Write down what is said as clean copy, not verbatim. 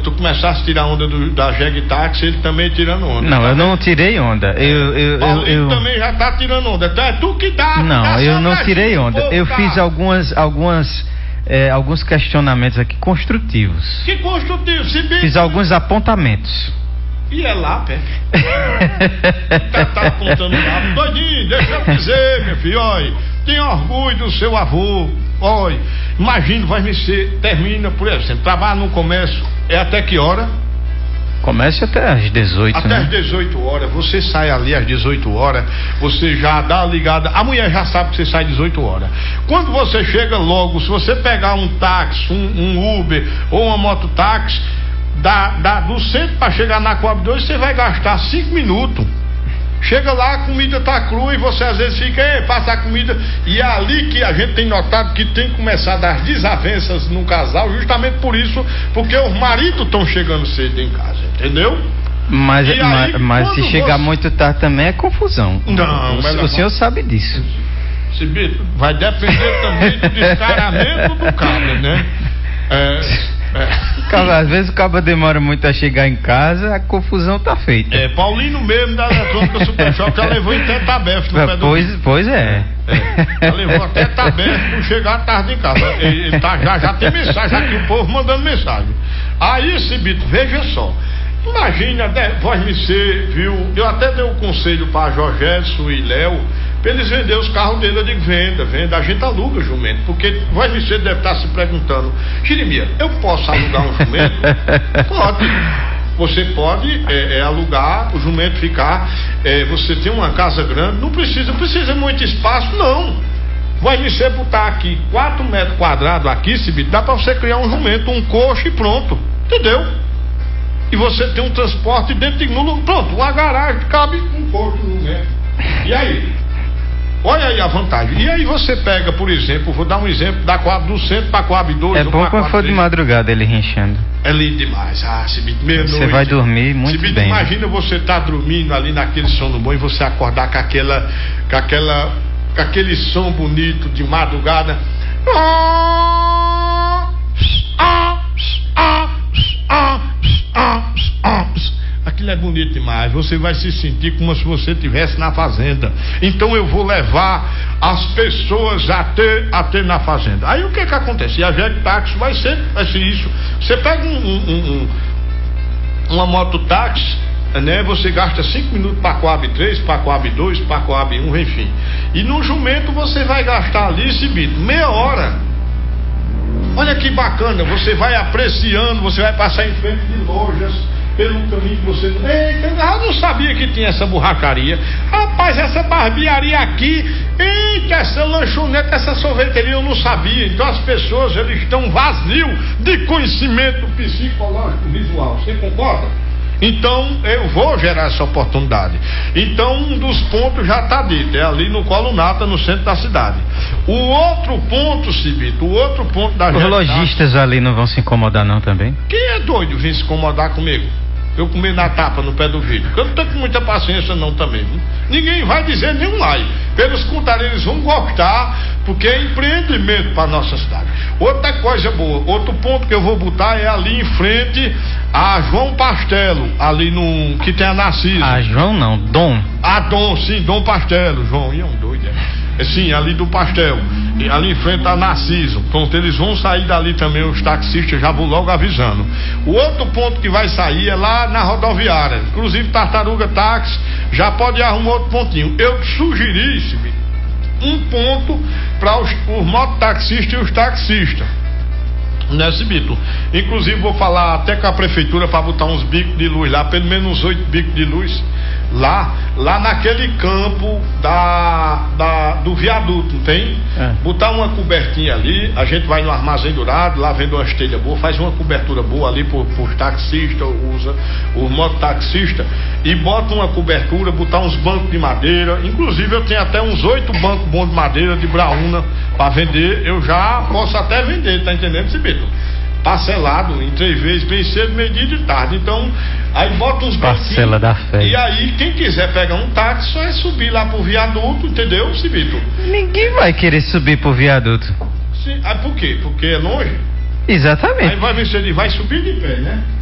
tu começasse a tirar onda da Jeg Táxi, ele também tirando onda. Não, eu não tirei onda. Paulinho também já tá tirando onda. Então é tu que dá. Não, eu não tirei onda. Eu fiz alguns questionamentos aqui construtivos. Que construtivo? Fiz alguns apontamentos. E é lá, pé. tá apontando lá. Doidinho, deixa eu dizer, meu filho, olha, tem orgulho do seu avô. Olha, imagina, termina, por exemplo, trabalha no comércio, é até que hora? Comece até às 18, até às 18 horas, você sai ali às 18 horas, você já dá a ligada, a mulher já sabe que você sai às 18 horas. Quando você chega logo, se você pegar um táxi, um Uber ou uma mototáxi, do centro para chegar na Coab 2, você vai gastar 5 minutos. Chega lá, a comida tá crua e você às vezes fica, passa a comida, e é ali que a gente tem notado que tem começado as desavenças no casal, justamente por isso, porque os maridos estão chegando cedo em casa, entendeu? Mas se chegar muito tarde também é confusão. Não, o senhor sabe disso. Vai depender também do descaramento do cabra, né? Às vezes o cabra demora muito a chegar em casa, a confusão tá feita. Paulino mesmo da Eletrônica Super Shop já levou em Tetabef no pé do... Pois é. Já levou até Tetabef por chegar tarde em casa. Ele já tem mensagem aqui, o povo mandando mensagem. Aí, Cibito, veja só. Imagina, Voz Me Ser, viu? Eu até dei um conselho para Jorge Edson e Léo, para eles venderem os carros dele. Eu digo, venda, a gente aluga jumento, porque Voz Me Ser deve estar se perguntando, Jeremias, eu posso alugar um jumento? Pode. Você pode alugar o jumento, ficar, você tem uma casa grande, não precisa muito espaço, não. Vai me ser botar aqui 4 metros quadrados aqui, Cibito, dá para você criar um jumento, um coxo e pronto, entendeu? E você tem um transporte dentro de pronto, uma garagem cabe um coxo no jumento. E aí? Olha aí a vantagem. E aí você pega, por exemplo, vou dar um exemplo, da Coab do centro para Coab 2. É bom quando for de madrugada ele rinchando. É lindo demais. Cibito, meia-noite. Você vai dormir muito Cibito, bem. Imagina você tá dormindo ali naquele sono bom e você acordar com aquele som bonito de madrugada. Aquilo é bonito demais. Você vai se sentir como se você estivesse na fazenda. Então eu vou levar as pessoas a ter na fazenda. Aí o que acontece? E a Jeg Táxi vai ser isso. Você pega uma mototáxi, né? Você gasta 5 minutos para Coab 3, para Coab 2, para Coab 1, enfim. E no jumento você vai gastar ali, Cibito, meia hora. Olha que bacana, você vai apreciando, você vai passar em frente de lojas, pelo caminho que você... eu não sabia que tinha essa borracharia. Rapaz, essa barbearia aqui, eita, essa lanchonete, essa sorveteria, eu não sabia. Então as pessoas, eles estão vazios de conhecimento psicológico visual. Você concorda? Então eu vou gerar essa oportunidade. Então um dos pontos já está dito, é ali no Colo Nata, no centro da cidade. O outro ponto, Cibito, da Os lojistas ali não vão se incomodar não também? Quem é doido vir se incomodar comigo? Eu comer na tapa no pé do vidro. Eu não tenho com muita paciência não também. Viu? Ninguém vai dizer nenhum like. Pelos contrários, eles vão gostar, porque é empreendimento para nossa cidade. Outra coisa boa, outro ponto que eu vou botar é ali em frente a João Pastelo, ali no que tem a Narciso. João não, Dom. Dom, sim, Dom Pastelo. João, é um doido, sim, ali do Pastel, e ali em frente a Narciso. Pronto, eles vão sair dali também, os taxistas, já vou logo avisando. O outro ponto que vai sair é lá na rodoviária, inclusive Tartaruga Táxi já pode arrumar outro pontinho. Eu sugeri um ponto para os mototaxistas e os taxistas, né, Cibito? Inclusive vou falar até com a prefeitura para botar uns bicos de luz lá, pelo menos uns 8 bicos de luz lá naquele campo do viaduto, não tem? Botar uma cobertinha ali, a gente vai no Armazém Dourado, lá vendo uma telha boa, faz uma cobertura boa ali por taxista, usa os mototaxistas, e bota uma cobertura, botar uns bancos de madeira, inclusive eu tenho até uns 8 bancos bons de madeira de Braúna para vender, eu já posso até vender, tá entendendo, Cibito? Parcelado em 3 vezes, bem cedo, meio-dia e de tarde. Então, aí bota uns parcela da fé. E aí, quem quiser pegar um táxi, só é subir lá pro viaduto, entendeu, Cibito? Ninguém vai querer subir pro viaduto. Sim, por quê? Porque é longe? Exatamente. Aí vai ver se ele vai subir de pé, né?